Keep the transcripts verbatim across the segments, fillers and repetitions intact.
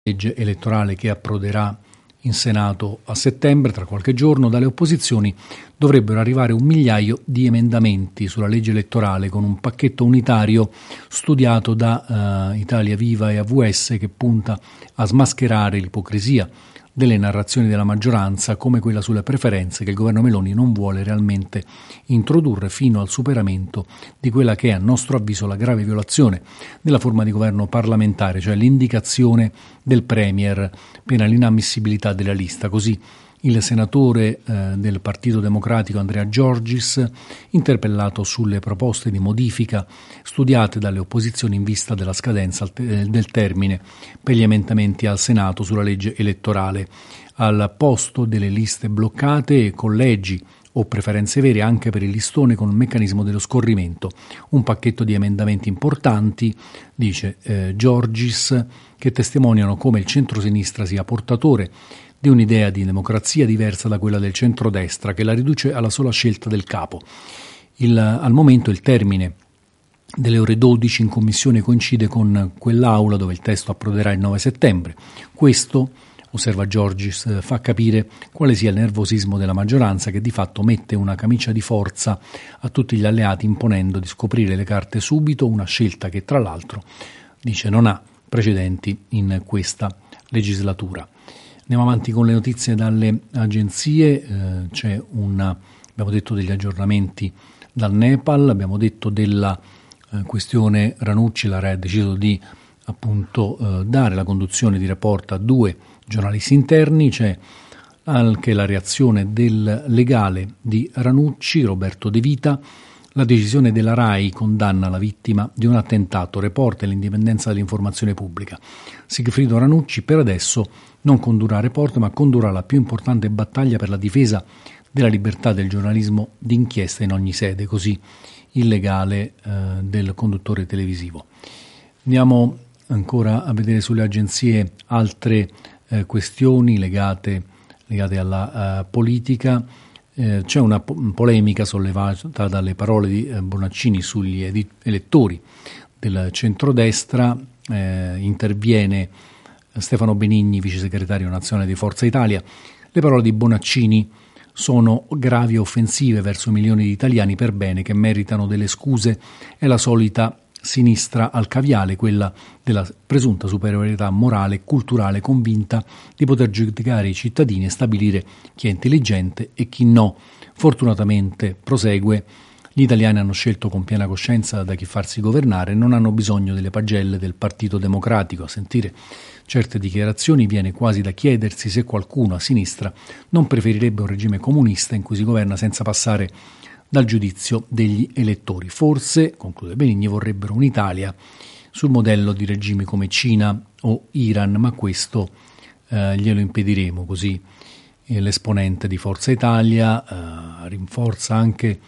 legge elettorale che approderà in Senato a settembre, tra qualche giorno. Dalle opposizioni dovrebbero arrivare un migliaio di emendamenti sulla legge elettorale con un pacchetto unitario studiato da uh, Italia Viva e A V S che punta a smascherare l'ipocrisia delle narrazioni della maggioranza come quella sulle preferenze che il governo Meloni non vuole realmente introdurre fino al superamento di quella che è a nostro avviso la grave violazione della forma di governo parlamentare, cioè l'indicazione del Premier pena l'inammissibilità della lista. Così il senatore eh, del Partito Democratico Andrea Giorgis, interpellato sulle proposte di modifica studiate dalle opposizioni in vista della scadenza te- del termine per gli emendamenti al Senato sulla legge elettorale. Al posto delle liste bloccate, collegi o preferenze vere anche per il listone con il meccanismo dello scorrimento. Un pacchetto di emendamenti importanti, dice eh, Giorgis, che testimoniano come il centrosinistra sia portatore di un'idea di democrazia diversa da quella del centrodestra, che la riduce alla sola scelta del capo. Il, al momento il termine delle ore dodici in commissione coincide con quell'aula dove il testo approderà il nove settembre. Questo, osserva Giorgis, fa capire quale sia il nervosismo della maggioranza, che di fatto mette una camicia di forza a tutti gli alleati imponendo di scoprire le carte subito, una scelta che tra l'altro, dice, non ha precedenti in questa legislatura. Andiamo avanti con le notizie dalle agenzie. Eh, c'è una, abbiamo detto degli aggiornamenti dal Nepal, abbiamo detto della eh, questione Ranucci. La Rai ha deciso di appunto eh, dare la conduzione di Report a due giornalisti interni. C'è anche la reazione del legale di Ranucci, Roberto De Vita. La decisione della Rai condanna la vittima di un attentato, Report e l'indipendenza dell'informazione pubblica. Sigfrido Ranucci per adesso non condurrà Report, ma condurrà la più importante battaglia per la difesa della libertà del giornalismo d'inchiesta in ogni sede, così il legale eh, del conduttore televisivo. Andiamo ancora a vedere sulle agenzie altre eh, questioni legate, legate alla uh, politica. Eh, c'è una po- polemica sollevata dalle parole di eh, Bonaccini sugli edi- elettori del centrodestra. Eh, interviene Stefano Benigni, vice segretario nazionale di Forza Italia. Le parole di Bonaccini sono gravi e offensive verso milioni di italiani per bene che meritano delle scuse. È la solita sinistra al caviale, quella della presunta superiorità morale e culturale, convinta di poter giudicare i cittadini e stabilire chi è intelligente e chi no. Fortunatamente, prosegue, gli italiani hanno scelto con piena coscienza da chi farsi governare e non hanno bisogno delle pagelle del Partito Democratico. A sentire certe dichiarazioni viene quasi da chiedersi se qualcuno a sinistra non preferirebbe un regime comunista in cui si governa senza passare dal giudizio degli elettori. Forse, conclude Benigni, vorrebbero un'Italia sul modello di regimi come Cina o Iran, ma questo eh, glielo impediremo. Così eh, l'esponente di Forza Italia eh, rinforza anche,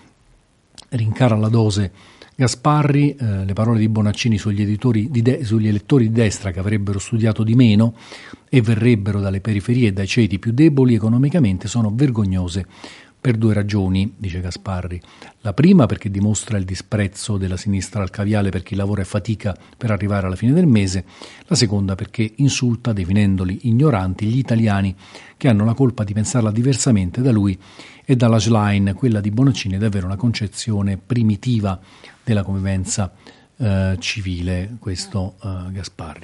rincara la dose Gasparri. Eh, le parole di Bonaccini sugli, editori di de- sugli elettori di destra che avrebbero studiato di meno e verrebbero dalle periferie e dai ceti più deboli economicamente sono vergognose per due ragioni, dice Gasparri. La prima perché dimostra il disprezzo della sinistra al caviale per chi lavora e fatica per arrivare alla fine del mese. La seconda perché insulta, definendoli ignoranti, gli italiani che hanno la colpa di pensarla diversamente da lui e dalla Schlein. Quella di Bonaccini è davvero una concezione primitiva della convivenza eh, civile, questo eh, Gasparri.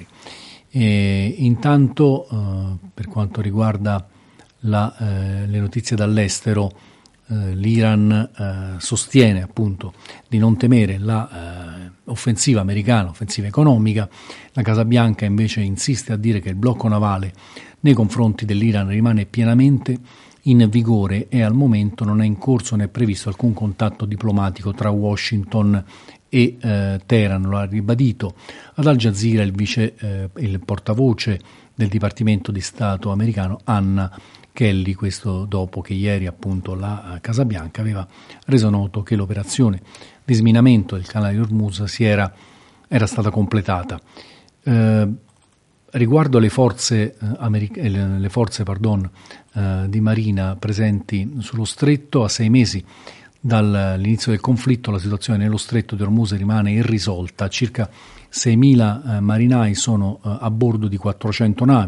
E intanto eh, per quanto riguarda La, eh, le notizie dall'estero, eh, l'Iran eh, sostiene appunto di non temere la eh, offensiva americana, offensiva economica. La Casa Bianca invece insiste a dire che il blocco navale nei confronti dell'Iran rimane pienamente in vigore e al momento non è in corso né è previsto alcun contatto diplomatico tra Washington e eh, Teheran. Lo ha ribadito ad Al Jazeera il vice eh, il portavoce del Dipartimento di Stato americano Anna Kelly, questo dopo che ieri appunto la Casa Bianca aveva reso noto che l'operazione di sminamento del canale di Hormuz si era, era stata completata. Eh, riguardo alle forze, eh, americ- le, le forze pardon, eh, di marina presenti sullo stretto, a sei mesi dall'inizio del conflitto la situazione nello stretto di Hormuz rimane irrisolta. Circa seimila eh, marinai sono eh, a bordo di quattrocento navi